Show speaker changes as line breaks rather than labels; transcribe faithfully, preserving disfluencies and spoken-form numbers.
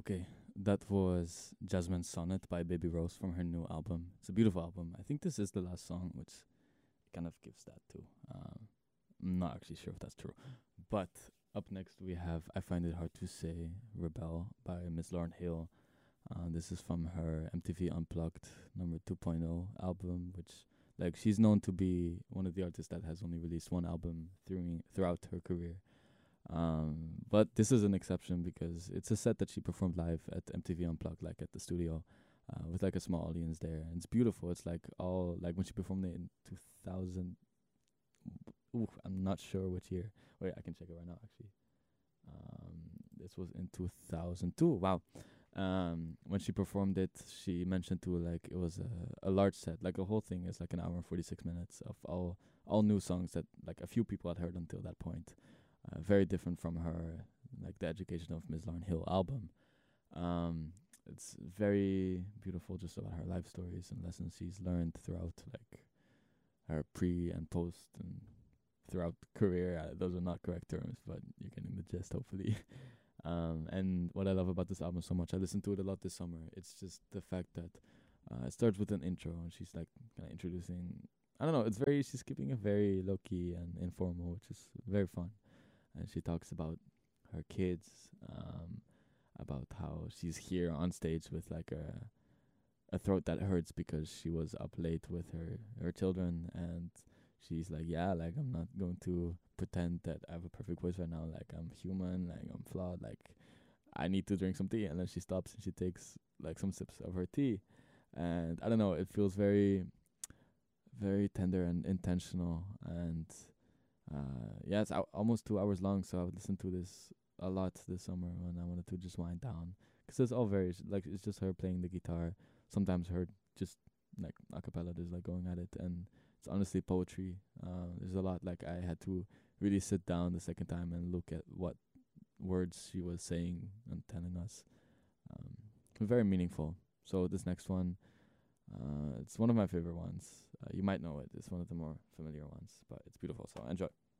Okay, that was Jasmine Sonnet by Baby Rose from her new album. It's a beautiful album. I think this is the last song, which kind of gives that too. Um, I'm not actually sure if that's true. But up next we have I Find It Hard to Say Rebel by Miss Lauren Hill. Uh, this is from her M T V Unplugged number 2.0 album, which like she's known to be one of the artists that has only released one album through throughout her career. Um, but this is an exception because it's a set that she performed live at M T V Unplugged, like at the studio, uh, with like a small audience there. And it's beautiful. It's like all like when she performed it in two thousand. Ooh, I'm not sure which year. Wait, I can check it right now. Actually, um, this was in two thousand two. Wow. Um, when she performed it, she mentioned too like it was a, a large set. Like the whole thing is like an hour and forty six minutes of all all new songs that like a few people had heard until that point. Uh, very different from her like the Education of Miss Lauren Hill album. Um, it's very beautiful, just about her life stories and lessons she's learned throughout like her pre and post and throughout career. Uh, those are not correct terms, but you're getting the gist, hopefully. Um, and what I love about this album so much, I listened to it a lot this summer. It's just the fact that uh, it starts with an intro and she's like kind of introducing. I don't know. It's very. She's keeping it very low key and informal, which is very fun. And she talks about her kids, um, about how she's here on stage with like a a throat that hurts because she was up late with her her children, and she's like, yeah, like I'm not going to pretend that I have a perfect voice right now. Like I'm human, like I'm flawed, like I need to drink some tea. And then she stops and she takes like some sips of her tea, and I don't know, it feels very, very tender and intentional, and uh, yeah, it's al- almost two hours long. So I would listen to this a lot this summer when I wanted to just wind down, because it's all very s- like it's just her playing the guitar, sometimes her just like a cappella, just like going at it, and it's honestly poetry. Uh, there's a lot like I had to really sit down the second time and look at what words she was saying and telling us. Um, very meaningful. So this next one, uh, it's one of my favorite ones. Uh, you might know it. It's one of the more familiar ones, but it's beautiful. So enjoy.